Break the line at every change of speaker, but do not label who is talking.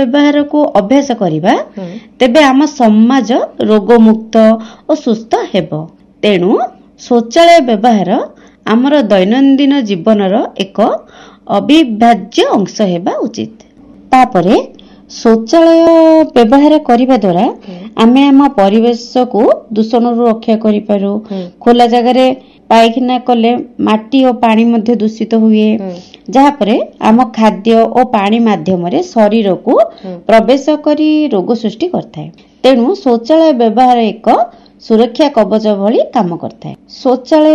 ବ୍ୟବହାର को अभ्यास करिबा तेबे आम समाज रोगमुक्त और सुस्थ हेबो। तेणु शौचालय व्यवहार आमर दैनंदिन जीवनर एक अविभाज्य अंश हेबा उचित। तापरे शौचालय व्यवहार करिबा द्वारा आमे आम परिवेश को दूषण रक्षा करि पारू। खोला जगह रे पायखाना कले माटी और पानी मध्य दूषित हुए, जहाँ परे आम खाद्य और पानी माध्यम रे शरीर को प्रवेश करी रोग सृष्टि करथाय। तेणु शौचालय व्यवहार एक सुरक्षा कवच भली काम करथाय। शौचालय